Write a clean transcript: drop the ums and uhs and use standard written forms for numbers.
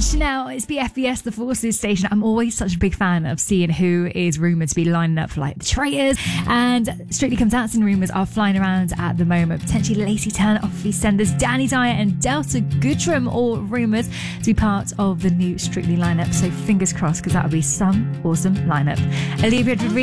Chanel, it's BFBS, the Forces station. I'm always such a big fan of seeing who is rumoured to be lining up for like the traitors, and Strictly Come Dancing rumours are flying around at the moment. Potentially Lacey Turner off EastEnders, Danny Dyer and Delta Goodrum all rumoured to be part of the new Strictly lineup. So fingers crossed, because that would be some awesome lineup. Olivia Rodrigo